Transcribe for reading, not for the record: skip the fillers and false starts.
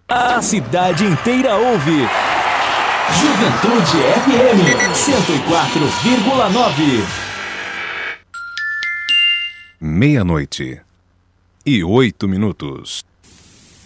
A cidade inteira ouve. Juventude FM 104,9. Meia-noite e 8 minutos.